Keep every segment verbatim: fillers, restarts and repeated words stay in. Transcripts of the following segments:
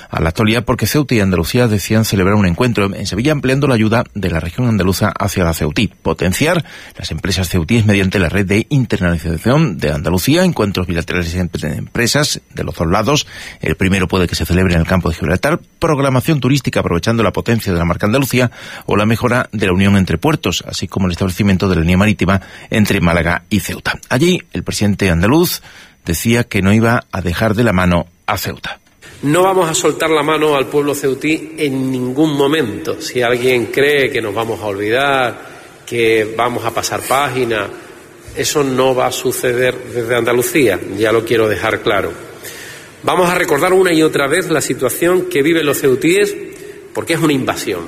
a la actualidad porque Ceuta y Andalucía decían celebrar un encuentro en Sevilla ampliando la ayuda de la región andaluza hacia la ceutí, potenciar las empresas ceutíes mediante la red de internacionalización de Andalucía, encuentros bilaterales entre empresas de los dos lados. El primero puede que se celebre en el campo de Gibraltar, programación turística aprovechando la potencia de la marca Andalucía o la mejora de la unión entre puertos, así como el establecimiento de la línea marítima entre Málaga y Ceuta. Allí, el presidente andaluz decía que no iba a dejar de la mano a Ceuta. No vamos a soltar la mano al pueblo ceutí en ningún momento. Si alguien cree que nos vamos a olvidar, que vamos a pasar página, eso no va a suceder desde Andalucía, ya lo quiero dejar claro. Vamos a recordar una y otra vez la situación que viven los ceutíes, porque es una invasión,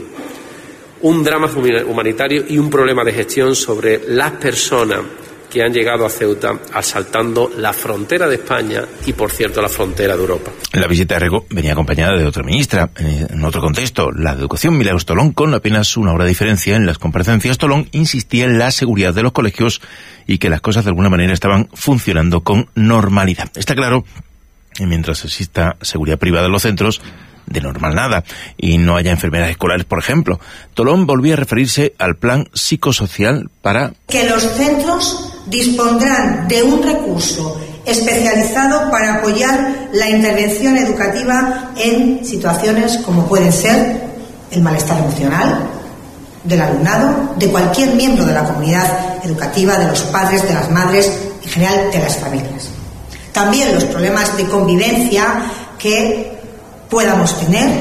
un drama humanitario y un problema de gestión sobre las personas que han llegado a Ceuta asaltando la frontera de España y, por cierto, la frontera de Europa. La visita de Rego venía acompañada de otra ministra, en otro contexto, la de Educación, Milagros Tolón, con apenas una hora de diferencia en las comparecencias. Tolón insistía en la seguridad de los colegios y que las cosas de alguna manera estaban funcionando con normalidad. Está claro que mientras exista seguridad privada en los centros, de normal nada, y no haya enfermedades escolares, por ejemplo. Tolón volvía a referirse al plan psicosocial para... que los centros dispondrán de un recurso especializado para apoyar la intervención educativa en situaciones como pueden ser el malestar emocional del alumnado, de cualquier miembro de la comunidad educativa, de los padres, de las madres, en general de las familias. También los problemas de convivencia que podamos tener,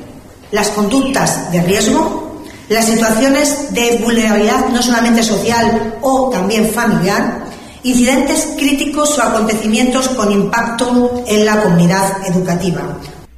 las conductas de riesgo, las situaciones de vulnerabilidad no solamente social o también familiar, incidentes críticos o acontecimientos con impacto en la comunidad educativa.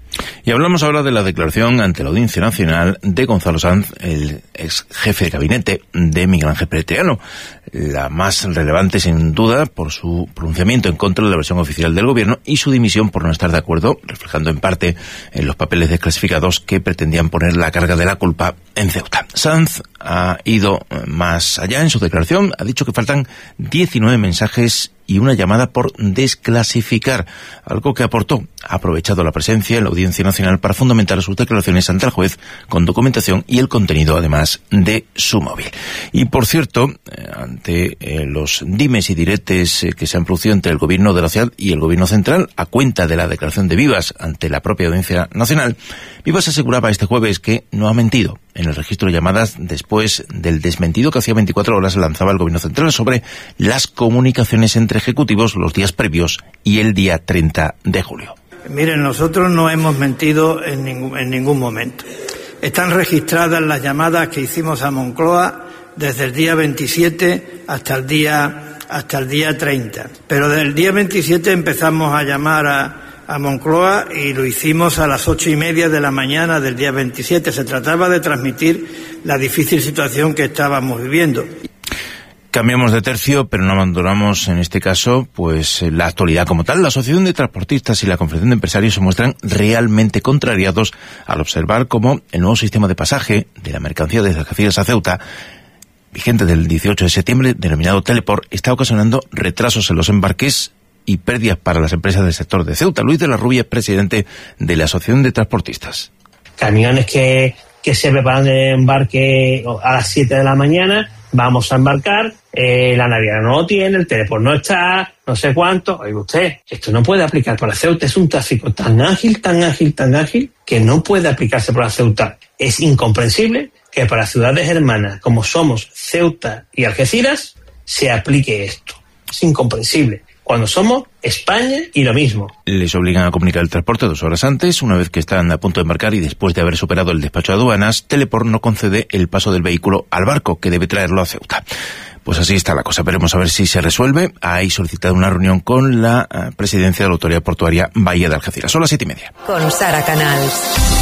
Y hablamos ahora de la declaración ante la Audiencia Nacional de Gonzalo Sanz, el ex jefe de gabinete de Miguel Ángel Pérez Triano. La más relevante, sin duda, por su pronunciamiento en contra de la versión oficial del gobierno y su dimisión por no estar de acuerdo, reflejando en parte en los papeles desclasificados que pretendían poner la carga de la culpa en Ceuta. Sanz ha ido más allá en su declaración, ha dicho que faltan diecinueve mensajes y una llamada por desclasificar, algo que aportó. Ha aprovechado la presencia en la Audiencia Nacional para fundamentar sus declaraciones ante el juez con documentación y el contenido, además, de su móvil. Y, por cierto, eh, ante eh, los dimes y diretes eh, que se han producido entre el Gobierno de la ciudad y el Gobierno central, a cuenta de la declaración de Vivas ante la propia Audiencia Nacional, Vivas aseguraba este jueves que no ha mentido en el registro de llamadas después del desmentido que hacía veinticuatro horas lanzaba el Gobierno central sobre las comunicaciones entre ejecutivos los días previos y el día treinta de julio. Miren, nosotros no hemos mentido en ningún, en ningún momento. Están registradas las llamadas que hicimos a Moncloa desde el día veintisiete hasta el día hasta el día treinta. Pero desde el día veintisiete empezamos a llamar a, a Moncloa y lo hicimos a las ocho y media de la mañana del día veintisiete. Se trataba de transmitir la difícil situación que estábamos viviendo. Cambiamos de tercio, pero no abandonamos en este caso pues la actualidad como tal. La Asociación de Transportistas y la Confederación de Empresarios se muestran realmente contrariados al observar cómo el nuevo sistema de pasaje de la mercancía desde Algeciras a Ceuta, vigente del dieciocho de septiembre, denominado Teleport, está ocasionando retrasos en los embarques y pérdidas para las empresas del sector de Ceuta. Luis de la Rubia es presidente de la Asociación de Transportistas. Camiones que, que se preparan de embarque a las siete de la mañana, vamos a embarcar, eh, la naviera no lo tiene, el Teleport no está, no sé cuánto. Oiga usted, esto no puede aplicar para Ceuta, es un tráfico tan ágil, tan ágil, tan ágil, que no puede aplicarse para Ceuta. Es incomprensible que para ciudades hermanas como somos Ceuta y Algeciras se aplique esto. Es incomprensible. Cuando somos España y lo mismo. Les obligan a comunicar el transporte dos horas antes, una vez que están a punto de embarcar y después de haber superado el despacho de aduanas, Teleport no concede el paso del vehículo al barco, que debe traerlo a Ceuta. Pues así está la cosa. Veremos a ver si se resuelve. Hay solicitado una reunión con la uh, presidencia de la Autoridad Portuaria Bahía de Algeciras. Son las siete y media. Con Sara Canals.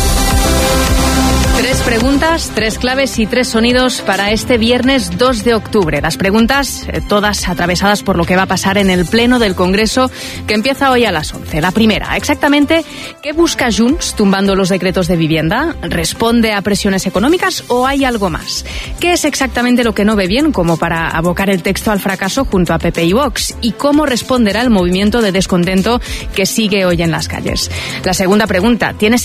Tres preguntas, tres claves y tres sonidos para este viernes dos de octubre. Las preguntas, eh, todas atravesadas por lo que va a pasar en el Pleno del Congreso, que empieza hoy a las once. La primera, exactamente, ¿qué busca Junts tumbando los decretos de vivienda? ¿Responde a presiones económicas o hay algo más? ¿Qué es exactamente lo que no ve bien como para abocar el texto al fracaso junto a P P y Vox? ¿Y cómo responderá el movimiento de descontento que sigue hoy en las calles? La segunda pregunta, ¿tiene